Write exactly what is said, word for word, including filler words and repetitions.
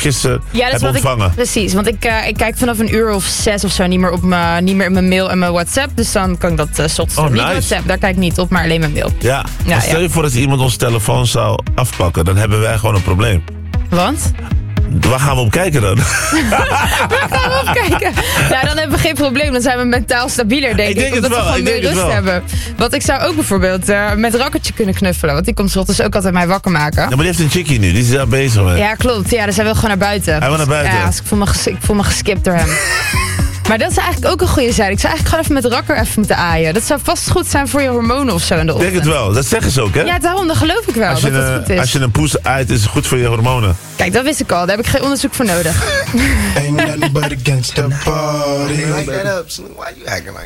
gisteren Ja, dat heb is wat ontvangen. ik, precies, want ik, uh, ik kijk vanaf een uur of zes of zo niet meer op mijn, niet meer in mijn mail en mijn WhatsApp. Dus dan kan ik dat uh, soms Oh, doen. nice. Niet WhatsApp, daar kijk ik niet op, maar alleen mijn mail. Ja, Ja, maar stel je ja. voor dat iemand ons telefoon zou afpakken. Dan hebben wij gewoon een probleem. Want? Waar gaan we op kijken dan? Waar gaan we op kijken? Nou, dan hebben we geen probleem. Dan zijn we mentaal stabieler, denk ik. Ik denk het omdat wel, we ik gewoon denk meer het rust wel. hebben. Want ik zou ook bijvoorbeeld uh, met Rakkertje kunnen knuffelen. Want die komt 's ochtends ook altijd mij wakker maken. Ja, maar die heeft een chickie nu, die is daar bezig mee. Ja, klopt. Ja, dus hij wil gewoon naar buiten. Hij wil naar buiten. Ja, dus ik voel me, ges- ik voel me geskipt door hem. Maar dat is eigenlijk ook een goede zijde. Ik zou eigenlijk gewoon even met Rakker even moeten aaien. Dat zou vast goed zijn voor je hormonen of zo in de Ik denk ochtend. het wel, dat zeggen ze ook, hè? Ja, daarom, dat geloof ik wel, als, je dat dat een, goed is. als je een poes aait, is het goed voor je hormonen. Kijk, dat wist ik al. Daar heb ik geen onderzoek voor nodig. Ain't nothing but against the party. Back that up, Snoop. Why you acting like